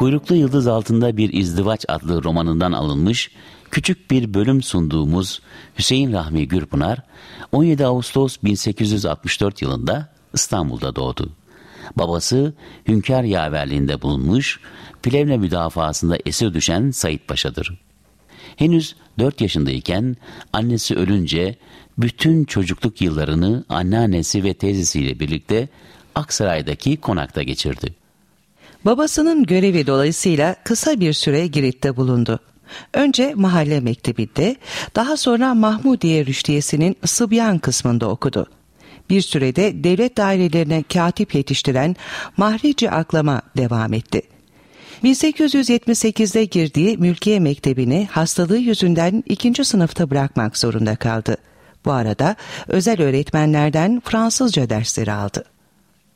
Kuyruklu Yıldız Altında Bir İzdivaç adlı romanından alınmış küçük bir bölüm sunduğumuz Hüseyin Rahmi Gürpınar 17 Ağustos 1864 yılında İstanbul'da doğdu. Babası hünkâr yaverliğinde bulunmuş, Plevne müdafasında esir düşen Said Paşa'dır. Henüz 4 yaşındayken annesi ölünce bütün çocukluk yıllarını anneannesi ve teyzesiyle birlikte Aksaray'daki konakta geçirdi. Babasının görevi dolayısıyla kısa bir süre Girit'te bulundu. Önce mahalle mektebinde, daha sonra Mahmudiye Rüştiyesi'nin Sıbyan kısmında okudu. Bir sürede devlet dairelerine katip yetiştiren Mahrici Aklama devam etti. 1878'de girdiği Mülkiye Mektebi'ni hastalığı yüzünden 2. sınıfta bırakmak zorunda kaldı. Bu arada özel öğretmenlerden Fransızca dersleri aldı.